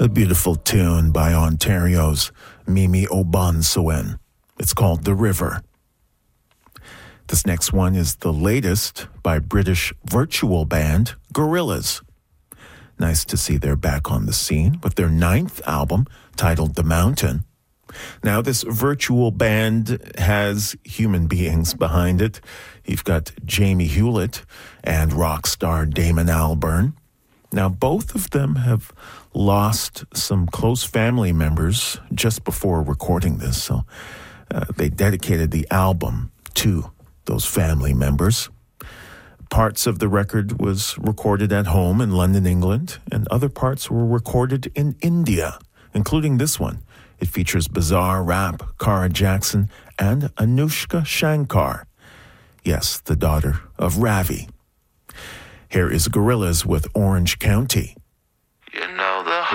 A beautiful tune by Ontario's Mimi Obansoen. It's called The River. This next one is the latest by British virtual band Gorillaz. Nice to see they're back on the scene with their 9th album titled The Mountain. Now, this virtual band has human beings behind it. You've got Jamie Hewlett and rock star Damon Albarn. Now, both of them have lost some close family members just before recording this, so they dedicated the album to those family members. Parts of the record was recorded at home in London, England, and other parts were recorded in India, including this one. It features Bizarre Rap, Cara Jackson, and Anushka Shankar. Yes, the daughter of Ravi. Here is Gorillaz with Orange County.